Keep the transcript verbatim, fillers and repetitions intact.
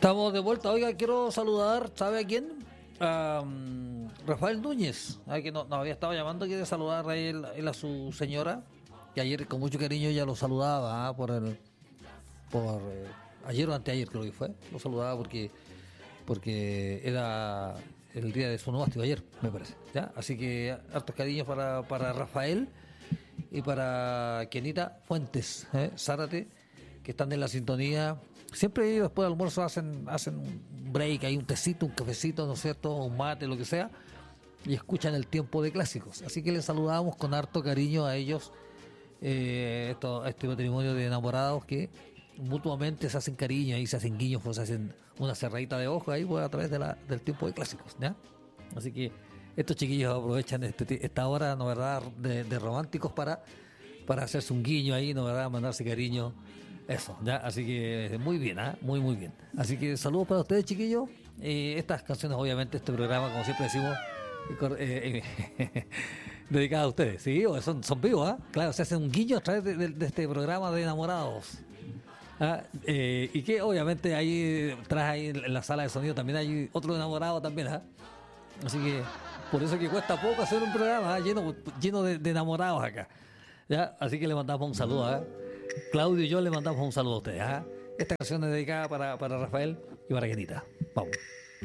Estamos de vuelta. Oiga, quiero saludar, ¿sabe a quién? A um, Rafael Núñez, a que nos no había estado llamando. Quiere saludar a él, él a su señora, que ayer con mucho cariño ya lo saludaba, ¿ah? por el por eh, ayer o anteayer creo que fue. Lo saludaba porque porque era el día de su nomástico ayer, me parece. ¿Ya? Así que hartos cariños para, para Rafael y para Kenita Fuentes, ¿eh? Zárate, que están en la sintonía. Siempre ellos después del almuerzo hacen, hacen un break, hay un tecito, un cafecito, ¿no es cierto? Un mate, lo que sea, y escuchan el tiempo de clásicos. Así que les saludamos con harto cariño a ellos, eh, esto, este matrimonio de enamorados que mutuamente se hacen cariño, ahí se hacen guiños, pues se hacen una cerradita de ojo ahí pues, a través de la, del tiempo de clásicos, ¿ya? Así que estos chiquillos aprovechan este, esta hora, ¿no verdad?, de, de románticos para, para hacerse un guiño ahí, ¿no verdad?, mandarse cariño. Eso, ya, así que muy bien, ¿eh? muy muy bien. Así que saludos para ustedes, chiquillos. Eh, estas canciones, obviamente, este programa, como siempre decimos, eh, eh, dedicado a ustedes, ¿sí? Son, son vivos, ¿ah? ¿eh? Claro, se hacen un guiño a través de, de, de este programa de enamorados. ¿Ah? Eh, y que obviamente ahí, tras ahí en la sala de sonido también hay otro enamorado también, ¿ah? ¿eh? Así que por eso que cuesta poco hacer un programa, ¿eh? lleno, lleno de, de enamorados acá. ¿Ya? Así que le mandamos un saludo, ¿eh? Claudio y yo le mandamos un saludo a ustedes. ¿eh? Esta canción es dedicada para, para Rafael y para Kenita. Vamos.